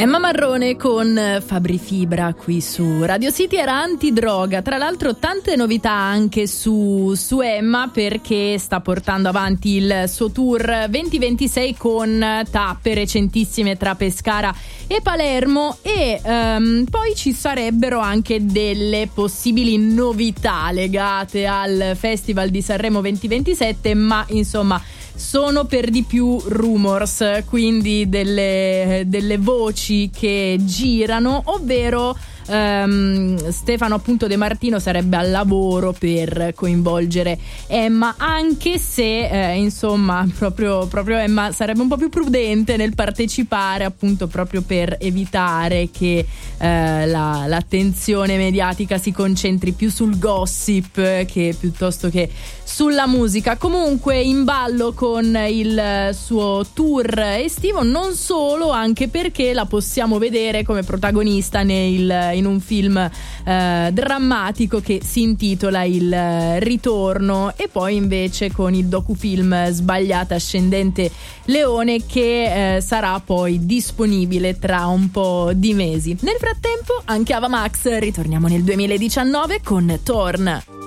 Emma Marrone con Fabri Fibra qui su Radio City. Era antidroga, tra l'altro tante novità anche su Emma, perché sta portando avanti il suo tour 2026 con tappe recentissime tra Pescara e Palermo, e poi ci sarebbero anche delle possibili novità legate al Festival di Sanremo 2027, ma insomma sono per di più rumors, quindi delle voci che girano, ovvero Stefano appunto De Martino sarebbe al lavoro per coinvolgere Emma, anche se insomma proprio Emma sarebbe un po' più prudente nel partecipare, appunto proprio per evitare che l'attenzione mediatica si concentri più sul gossip che piuttosto che sulla musica. Comunque in ballo con il suo tour estivo, non solo, anche perché la possiamo vedere come protagonista in un film drammatico che si intitola Il Ritorno, e poi invece con il docufilm Sbagliata Ascendente Leone, che sarà poi disponibile tra un po' di mesi. Nel frattempo anche Ava Max, ritorniamo nel 2019 con Torn.